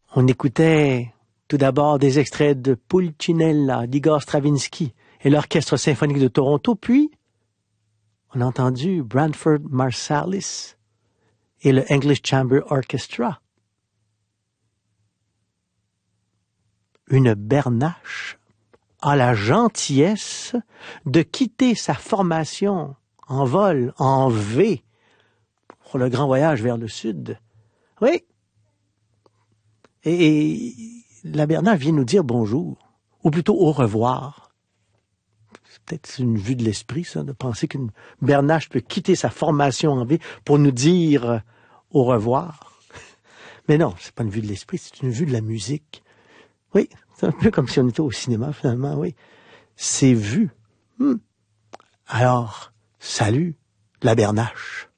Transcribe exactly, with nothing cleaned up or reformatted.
On écoutait tout d'abord des extraits de Pulcinella, d'Igor Stravinsky et l'Orchestre symphonique de Toronto, puis on a entendu Branford Marsalis et le English Chamber Orchestra. Une bernache a la gentillesse de quitter sa formation en vol, en V, pour le grand voyage vers le sud. Oui. Et, et la bernache vient nous dire bonjour, ou plutôt au revoir. C'est peut-être une vue de l'esprit, ça, de penser qu'une bernache peut quitter sa formation en V pour nous dire au revoir. Mais non, c'est pas une vue de l'esprit, c'est une vue de la musique. Oui, c'est un peu comme si on était au cinéma, finalement, oui. C'est vu. Hmm. Alors, salut, la bernache.